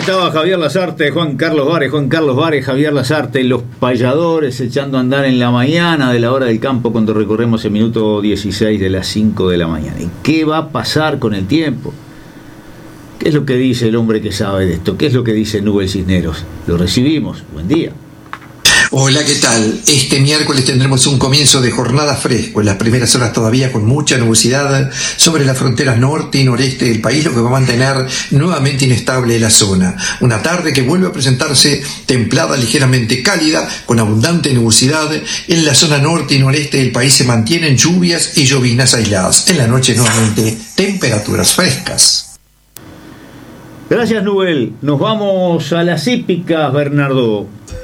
estaba Javier Lasarte, Juan Carlos Vares, Javier Lasarte, los payadores echando a andar en la mañana de la hora del campo cuando recorremos el minuto 16 de las 5 de la mañana. ¿Y qué va a pasar con el tiempo? ¿Qué es lo que dice el hombre que sabe de esto? ¿Qué es lo que dice Nubel Cisneros? Lo recibimos. Buen día. Hola, ¿qué tal? Este miércoles tendremos un comienzo de jornada fresco, en las primeras horas todavía con mucha nubosidad sobre las fronteras norte y noreste del país, lo que va a mantener nuevamente inestable la zona. Una tarde que vuelve a presentarse templada, ligeramente cálida, con abundante nubosidad. En la zona norte y noreste del país se mantienen lluvias y lloviznas aisladas. En la noche nuevamente temperaturas frescas. Gracias, Nubel. Nos vamos a las hípicas, Bernardo.